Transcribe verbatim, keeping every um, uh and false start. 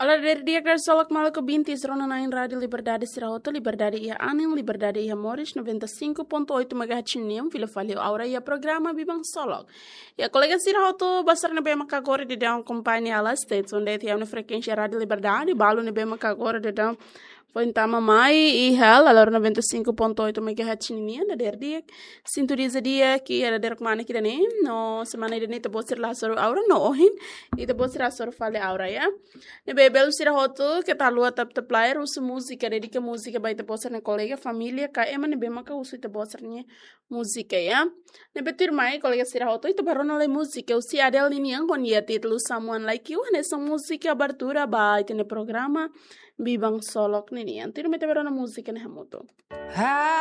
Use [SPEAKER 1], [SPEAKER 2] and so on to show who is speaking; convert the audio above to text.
[SPEAKER 1] Olha, der dia que solok malako bintis rona na rádio Liberdade Sirahoto, Liberdade e Anin, Liberdade e Amores, noventa e cinco ponto oito megahertz Niam, Vila Falio Aura e a programa Bibang Solok. E a colega Sirahoto, basar na bema kagora de dar companhia ala states, onde tem a frequência Rádio Liberdade, balo na bema kagora de dar Pointa mamai e hal, alor noventa e cinco ponto oito megahertz Niam, da der dia, sintoniza dia que era der kumana que nem, no semana de neta bosir lá soro Aura, no ohin, e de bosir lá soro fale Aura, ya. Ne bebel Sirahoto que tá lua tap tap player usa música dedica música vai te bossa na colega família ka ema ne bema ka usa te bossa ne música ya ne betir mai colega Sirahoto itu barona le música o se adel ni ang kon ya título someone like you nessa música abertura vai te ne programa Bibang Solok ni ni antir me te barona música ne hamoto